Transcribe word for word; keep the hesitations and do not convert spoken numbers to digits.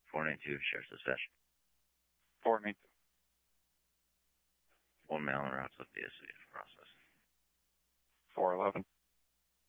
four ninety-two, Sheriff's Dispatch. four ninety-two. One mail en route to the S C process. four eleven.